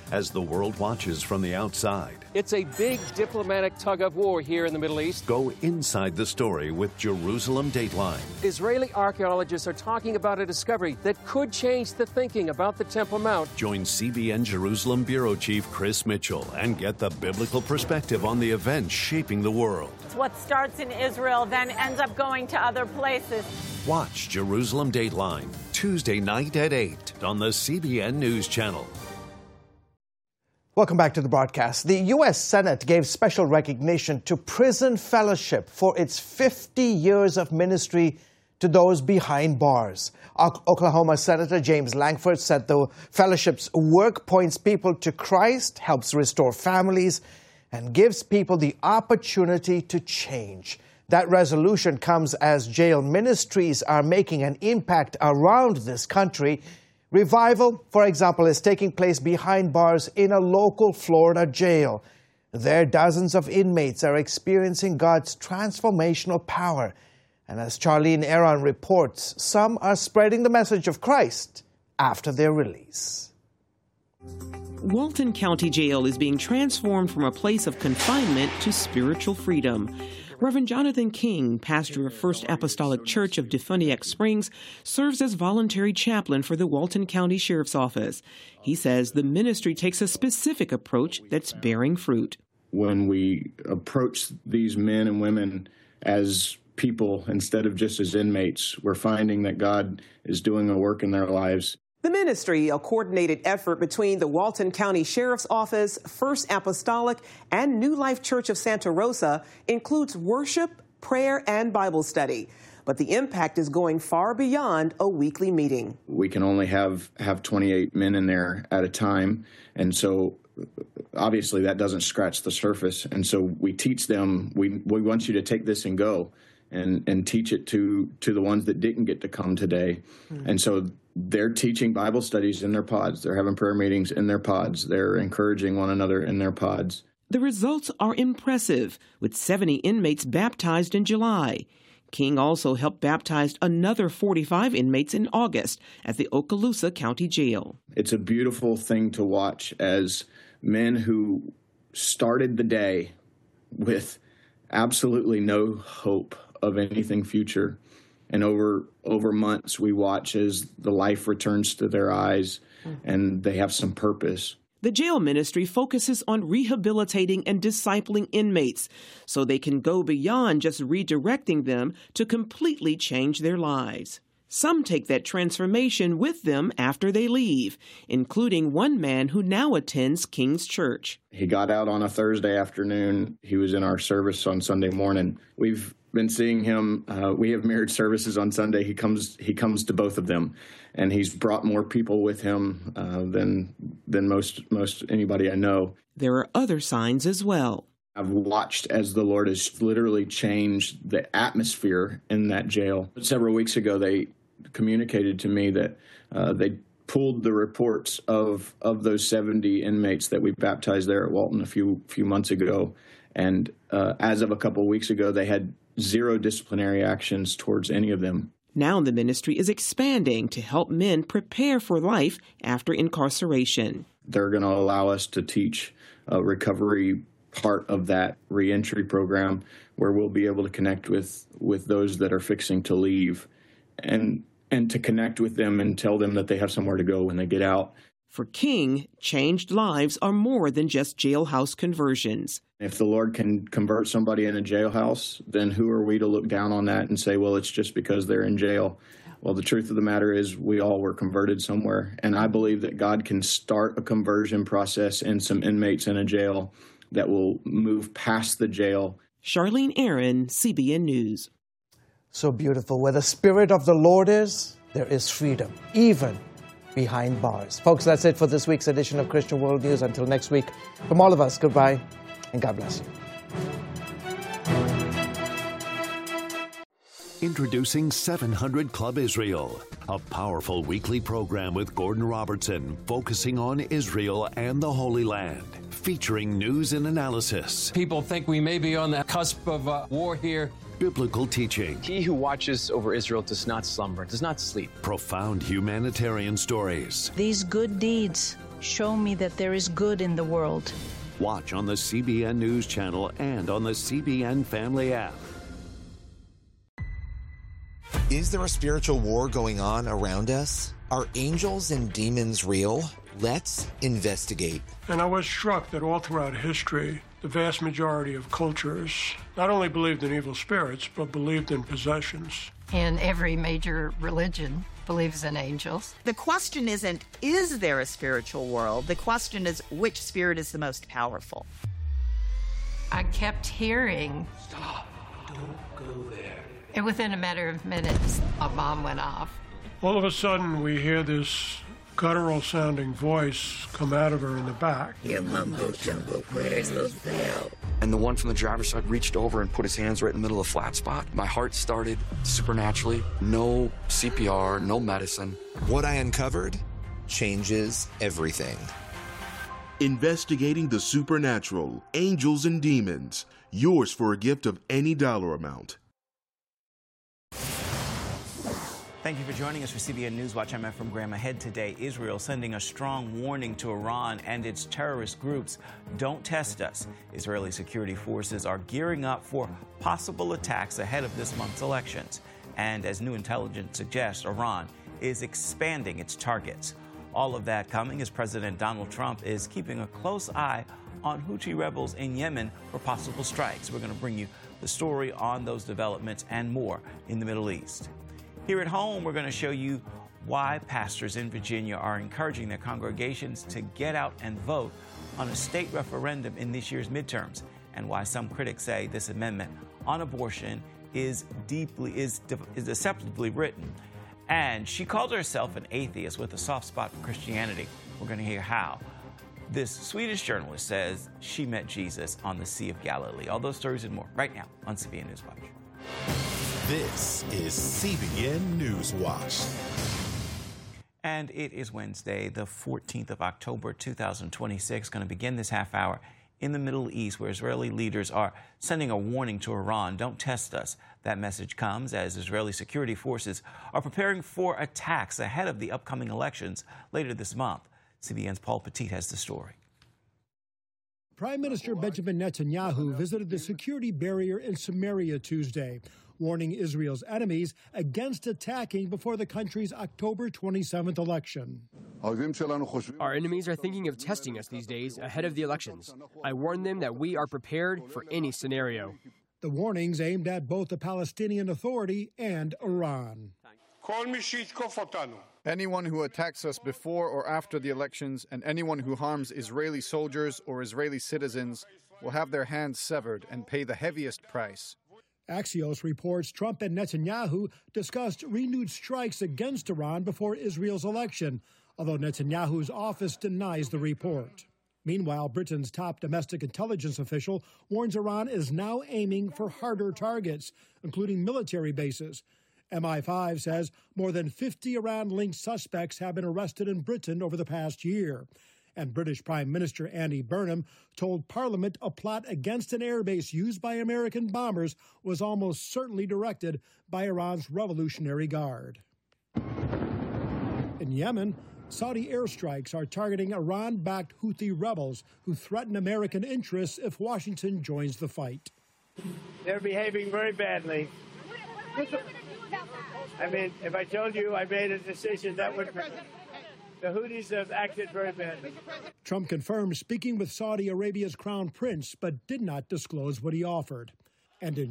as the world watches from the outside. It's a big diplomatic tug of war here in the Middle East. Go inside the story with Jerusalem Dateline. Israeli archaeologists are talking about a discovery that could change the thinking about the Temple Mount. Join CBN Jerusalem Bureau Chief Chris Mitchell and get the biblical perspective on the events shaping the world. What starts in Israel then ends up going to other places. Watch Jerusalem Dateline Tuesday night at 8 on the CBN News Channel. Welcome back to the broadcast. The U.S. Senate gave special recognition to Prison Fellowship for its 50 years of ministry to those behind bars. Oklahoma Senator James Lankford said the fellowship's work points people to Christ, helps restore families, and gives people the opportunity to change. That resolution comes as jail ministries are making an impact around this country. Revival, for example, is taking place behind bars in a local Florida jail. There, dozens of inmates are experiencing God's transformational power. And as Charlene Aaron reports, some are spreading the message of Christ after their release. Walton County Jail is being transformed from a place of confinement to spiritual freedom. Reverend Jonathan King, pastor of First Apostolic Church of Defuniak Springs, serves as voluntary chaplain for the Walton County Sheriff's Office. He says the ministry takes a specific approach that's bearing fruit. When we approach these men and women as people instead of just as inmates, we're finding that God is doing a work in their lives. The ministry, a coordinated effort between the Walton County Sheriff's Office, First Apostolic, and New Life Church of Santa Rosa, includes worship, prayer, and Bible study. But the impact is going far beyond a weekly meeting. We can only have 28 men in there at a time, and so obviously that doesn't scratch the surface. And so we teach them, we want you to take this and go and teach it to the ones that didn't get to come today. Mm-hmm. And so they're teaching Bible studies in their pods. They're having prayer meetings in their pods. They're encouraging one another in their pods. The results are impressive, with 70 inmates baptized in July. King also helped baptize another 45 inmates in August at the Okaloosa County Jail. It's a beautiful thing to watch as men who started the day with absolutely no hope of anything future. And over months, we watch as the life returns to their eyes and they have some purpose. The jail ministry focuses on rehabilitating and discipling inmates so they can go beyond just redirecting them to completely change their lives. Some take that transformation with them after they leave, including one man who now attends King's Church. He got out on a Thursday afternoon. He was in our service on Sunday morning. We've been seeing him. We have mirrored services on Sunday. He comes to both of them, and he's brought more people with him than most anybody I know. There are other signs as well. I've watched as the Lord has literally changed the atmosphere in that jail. Several weeks ago, they communicated to me that they pulled the reports of those 70 inmates that we baptized there at Walton a few months ago. And as of a couple of weeks ago, they had 0 disciplinary actions towards any of them. Now the ministry is expanding to help men prepare for life after incarceration. They're going to allow us to teach a recovery part of that reentry program where we'll be able to connect with those that are fixing to leave and to connect with them and tell them that they have somewhere to go when they get out. For King, changed lives are more than just jailhouse conversions. If the Lord can convert somebody in a jailhouse, then who are we to look down on that and say, well, it's just because they're in jail? Well, the truth of the matter is we all were converted somewhere. And I believe that God can start a conversion process in some inmates in a jail that will move past the jail. Charlene Aaron, CBN News. So beautiful. Where the Spirit of the Lord is, there is freedom, even behind bars. Folks, that's it for this week's edition of Christian World News. Until next week, from all of us, goodbye and God bless you. Introducing 700 Club Israel, a powerful weekly program with Gordon Robertson focusing on Israel and the Holy Land, featuring news and analysis. People think we may be on the cusp of war here. Biblical teaching. He who watches over Israel does not slumber, does not sleep. Profound humanitarian stories. These good deeds show me that there is good in the world. Watch on the CBN News Channel and on the CBN Family app. Is there a spiritual war going on around us? Are angels and demons real? Let's investigate. And I was struck that all throughout history, the vast majority of cultures not only believed in evil spirits, but believed in possessions. And every major religion believes in angels. The question isn't, is there a spiritual world? The question is, which spirit is the most powerful? I kept hearing, "Stop, don't go there." And within a matter of minutes, a bomb went off. All of a sudden, we hear this guttural-sounding voice come out of her in the back. Your mumbo-jumbo prayers will fail. And the one from the driver's side reached over and put his hands right in the middle of the flat spot. My heart started supernaturally. No CPR, no medicine. What I uncovered changes everything. Investigating the supernatural, angels and demons. Yours for a gift of any dollar amount. Thank you for joining us for CBN Newswatch. I'm Ephraim Graham. Ahead today, Israel sending a strong warning to Iran and its terrorist groups. Don't test us. Israeli security forces are gearing up for possible attacks ahead of this month's elections. And as new intelligence suggests, Iran is expanding its targets. All of that coming as President Donald Trump is keeping a close eye on Houthi rebels in Yemen for possible strikes. We're going to bring you the story on those developments and more in the Middle East. Here at home, we're going to show you why pastors in Virginia are encouraging their congregations to get out and vote on a state referendum in this year's midterms, and why some critics say this amendment on abortion is deceptively written. And she called herself an atheist with a soft spot for Christianity. We're going to hear how. This Swedish journalist says she met Jesus on the Sea of Galilee. All those stories and more right now on CBN Newswatch. This is CBN Newswatch. And it is Wednesday, the 14th of October, 2026. Going to begin this half hour in the Middle East, where Israeli leaders are sending a warning to Iran. Don't test us. That message comes as Israeli security forces are preparing for attacks ahead of the upcoming elections later this month. CBN's Paul Petit has the story. Prime Minister Benjamin Netanyahu visited the security barrier in Samaria Tuesday, warning Israel's enemies against attacking before the country's October 27th election. Our enemies are thinking of testing us these days ahead of the elections. I warn them that we are prepared for any scenario. The warnings aimed at both the Palestinian Authority and Iran. Anyone who attacks us before or after the elections and anyone who harms Israeli soldiers or Israeli citizens will have their hands severed and pay the heaviest price. Axios reports Trump and Netanyahu discussed renewed strikes against Iran before Israel's election, although Netanyahu's office denies the report. Meanwhile, Britain's top domestic intelligence official warns Iran is now aiming for harder targets, including military bases. MI5 says more than 50 Iran-linked suspects have been arrested in Britain over the past year. And British Prime Minister Andy Burnham told Parliament a plot against an airbase used by American bombers was almost certainly directed by Iran's Revolutionary Guard. In Yemen, Saudi airstrikes are targeting Iran-backed Houthi rebels who threaten American interests if Washington joins the fight. They're behaving very badly. I mean, if I told you I made a decision, that would... The Houthis have acted very badly. Trump confirmed speaking with Saudi Arabia's crown prince, but did not disclose what he offered. And in